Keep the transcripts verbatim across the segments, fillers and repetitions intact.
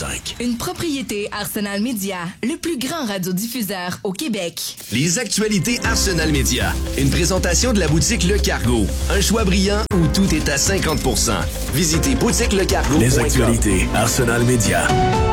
cinq. Une propriété Arsenal Media, le plus grand radiodiffuseur au Québec. Les actualités Arsenal Media. Une présentation de la boutique Le Cargo. Un choix brillant où tout est à cinquante pour cent. Visitez boutique le cargo point com. Les actualités Arsenal Media.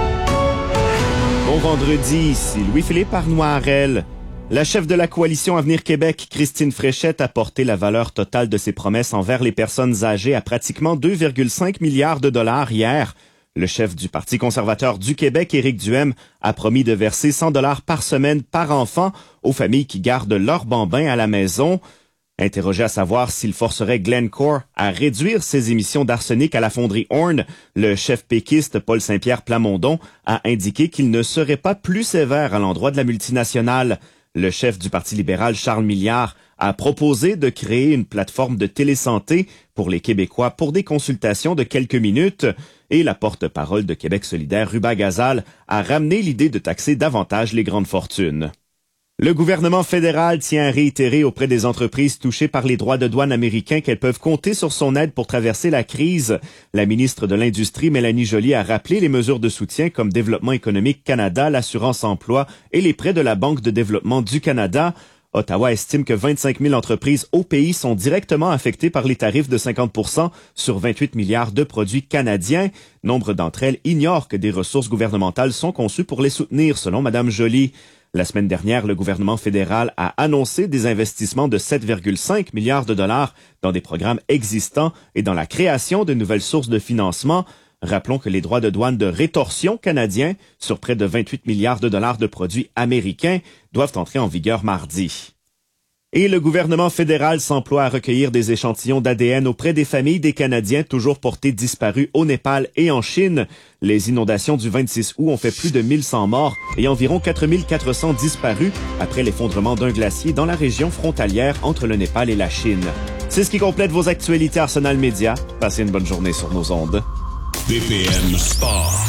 Bon vendredi, ici Louis-Philippe Arnoirel. La chef de la coalition Avenir Québec, Christine Fréchette, a porté la valeur totale de ses promesses envers les personnes âgées à pratiquement deux virgule cinq milliards de dollars hier. Le chef du Parti conservateur du Québec, Éric Duhem, a promis de verser cent dollars par semaine par enfant aux familles qui gardent leurs bambins à la maison. Interrogé à savoir s'il forcerait Glencore à réduire ses émissions d'arsenic à la fonderie Horn, le chef péquiste Paul Saint-Pierre Plamondon a indiqué qu'il ne serait pas plus sévère à l'endroit de la multinationale. Le chef du Parti libéral, Charles Milliard, a proposé de créer une plateforme de télésanté pour les Québécois pour des consultations de quelques minutes. Et la porte-parole de Québec solidaire, Ruba Gazal, a ramené l'idée de taxer davantage les grandes fortunes. Le gouvernement fédéral tient à réitérer auprès des entreprises touchées par les droits de douane américains qu'elles peuvent compter sur son aide pour traverser la crise. La ministre de l'Industrie, Mélanie Joly, a rappelé les mesures de soutien comme Développement économique Canada, l'assurance emploi et les prêts de la Banque de développement du Canada. Ottawa estime que vingt-cinq mille entreprises au pays sont directement affectées par les tarifs de cinquante pour cent sur vingt-huit milliards de produits canadiens. Nombre d'entre elles ignorent que des ressources gouvernementales sont conçues pour les soutenir, selon Mme Joly. La semaine dernière, le gouvernement fédéral a annoncé des investissements de sept virgule cinq milliards de dollars dans des programmes existants et dans la création de nouvelles sources de financement. Rappelons que les droits de douane de rétorsion canadiens sur près de vingt-huit milliards de dollars de produits américains doivent entrer en vigueur mardi. Et le gouvernement fédéral s'emploie à recueillir des échantillons d'A D N auprès des familles des Canadiens toujours portés disparus au Népal et en Chine. Les inondations du vingt-six août ont fait plus de mille cent morts et environ quatre mille quatre cents disparus après l'effondrement d'un glacier dans la région frontalière entre le Népal et la Chine. C'est ce qui complète vos actualités Arsenal Media. Passez une bonne journée sur nos ondes. B P M Sport.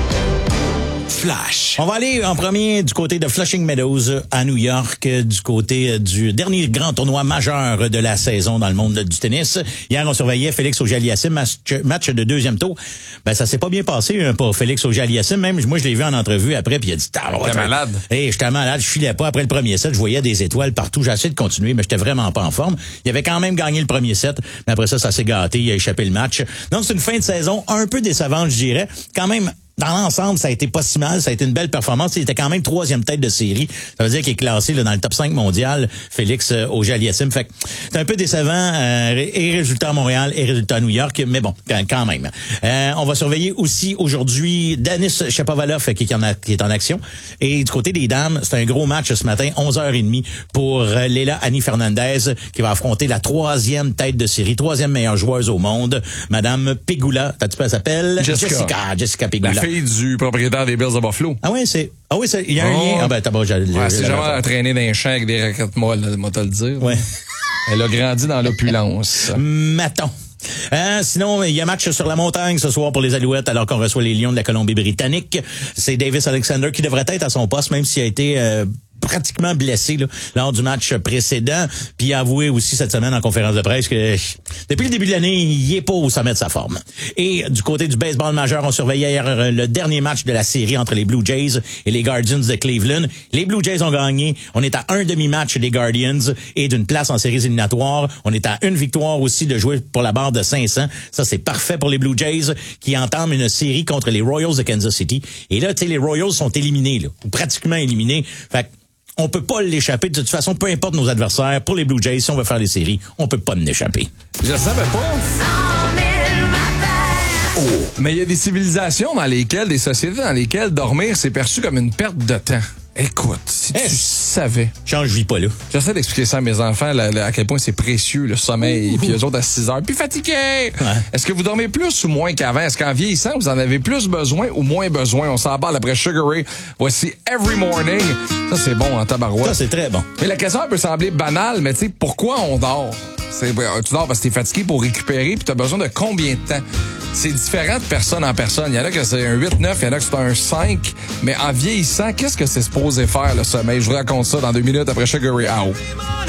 Flash. On va aller en premier du côté de Flushing Meadows à New York, du côté du dernier grand tournoi majeur de la saison dans le monde du tennis. Hier, on surveillait Félix Auger-Aliassime, match, match de deuxième tour. Ben, ça s'est pas bien passé hein, pour Félix Auger-Aliassime. Même moi, je l'ai vu en entrevue après, puis il a dit... T'es malade? Hey, j'étais malade, je filais pas. Après le premier set, je voyais des étoiles partout. J'ai essayé de continuer, mais j'étais vraiment pas en forme. Il avait quand même gagné le premier set, mais après ça, ça s'est gâté. Il a échappé le match. Donc, c'est une fin de saison un peu décevante, je dirais. Quand même... Dans l'ensemble, ça a été pas si mal. Ça a été une belle performance. Il était quand même troisième tête de série. Ça veut dire qu'il est classé là, dans le top cinq mondial, Félix euh, Auger-Aliassime. Fait que c'est un peu décevant. Euh, et résultat à Montréal et résultat à New York. Mais bon, quand même. Euh, on va surveiller aussi aujourd'hui Denis Shapovalov qui, en a, qui est en action. Et du côté des dames, c'est un gros match ce matin, onze heures trente pour euh, Leila Annie Fernandez qui va affronter la troisième tête de série, troisième meilleure joueuse au monde, Madame Pegula. T'as-tu pas, elle s'appelle? Jessica. Jessica, Jessica Pegula. La fille du propriétaire des Bills de Buffalo. Ah oui, c'est... Ah oui, il y a un oh. lien. Ah ben, t'as bon, j'ai... Ouais, c'est jamais à traîner dans les champs avec des raquettes molles, moi te le dire. Ouais. Elle a grandi dans l'opulence. Maton. Euh, sinon, il y a match sur la montagne ce soir pour les Alouettes alors qu'on reçoit les Lions de la Colombie-Britannique. C'est Davis Alexander qui devrait être à son poste, même s'il a été... Euh, pratiquement blessé là, lors du match précédent, puis avoué aussi cette semaine en conférence de presse que depuis le début de l'année, il est pas au sommet de sa forme. Et du côté du baseball majeur, on surveillait hier le dernier match de la série entre les Blue Jays et les Guardians de Cleveland. Les Blue Jays ont gagné. On est à un demi-match des Guardians et d'une place en séries éliminatoires. On est à une victoire aussi de jouer pour la barre de cinq cents. Ça, c'est parfait pour les Blue Jays qui entament une série contre les Royals de Kansas City. Et là, tu sais, les Royals sont éliminés, là, ou pratiquement éliminés. Fait que on peut pas l'échapper. De toute façon, peu importe nos adversaires, pour les Blue Jays, si on veut faire les séries, on peut pas l'échapper. Je savais pas. Oh. Mais il y a des civilisations dans lesquelles, des sociétés dans lesquelles dormir, c'est perçu comme une perte de temps. Écoute, si hey, tu savais. Change, je vis pas là. J'essaie d'expliquer ça à mes enfants, là, là, à quel point c'est précieux, le sommeil, puis eux autres à six heures, puis fatigués. Ouais. Est-ce que vous dormez plus ou moins qu'avant? Est-ce qu'en vieillissant, vous en avez plus besoin ou moins besoin? On s'en parle après Sugar Ray. Voici Every Morning. Ça, c'est bon en tabarouette. Ça, c'est très bon. Mais la question peut sembler banale, mais tu sais, pourquoi on dort? C'est, tu dors parce que t'es fatigué pour récupérer, puis t'as besoin de combien de temps? C'est différent de personne en personne. Il y en a que c'est un huit neuf, il y en a que c'est un cinq. Mais en vieillissant, qu'est-ce que c'est supposé faire, le sommeil? Je vous raconte ça dans deux minutes après Sugar Ray Out.